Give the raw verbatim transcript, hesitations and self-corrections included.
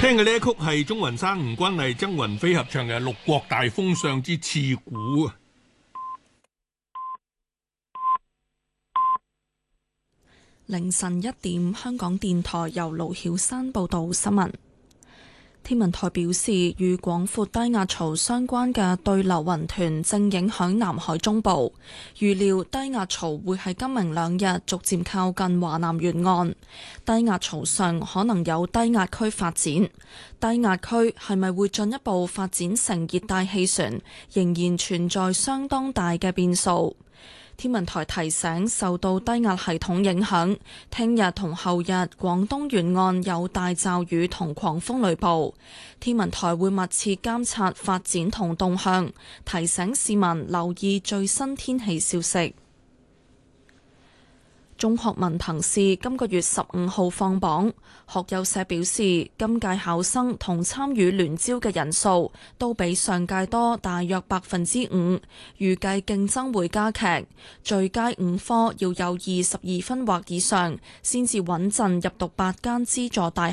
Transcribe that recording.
聽嘅呢一曲係鍾雲山、吳君麗、曾雲飛合唱嘅《六國大封相之刺股》啊。 凌晨一點，香港電台由盧曉山報道新聞。天文台表示，與廣闊低壓槽相關嘅對流雲團正影響南海中部，預料低壓槽會喺今明兩日逐漸靠近華南沿岸，低壓槽上可能有低壓區發展。低壓區係咪會進一步發展成熱帶氣旋，仍然存在相當大嘅變數。天文台提醒，受到低壓系統影響，聽日同後日廣東沿岸有大驟雨同狂風雷暴。天文台會密切監察發展同動向，提醒市民留意最新天氣消息。中學文憑試今個月十五號放榜，學友社表示，今屆考生同參與聯招嘅人數都比上屆多大約百分之五，預計競爭會加劇，最佳五科要有二十二分或以上，先至穩陣入讀八間資助大學。